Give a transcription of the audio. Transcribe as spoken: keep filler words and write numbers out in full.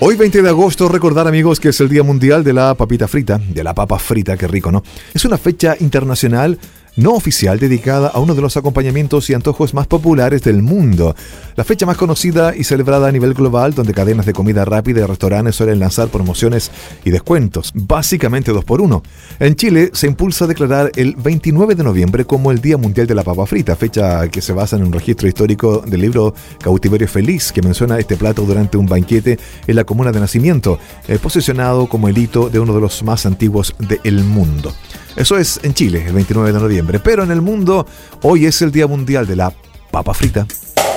Hoy veinte de agosto, recordar amigos que es el Día Mundial de la Papita Frita, de la papa frita, qué rico, ¿no? Es una fecha internacional no oficial dedicada a uno de los acompañamientos y antojos más populares del mundo. La fecha más conocida y celebrada a nivel global, donde cadenas de comida rápida y restaurantes suelen lanzar promociones y descuentos, básicamente dos por uno. En Chile se impulsa a declarar el veintinueve de noviembre como el Día Mundial de la Papa Frita, fecha que se basa en un registro histórico del libro Cautiverio Feliz, que menciona este plato durante un banquete en la comuna de nacimiento, eh, posicionado como el hito de uno de los más antiguos del mundo. Eso es en Chile, el veintinueve de noviembre, pero en el mundo hoy es el Día Mundial de la Papa Frita.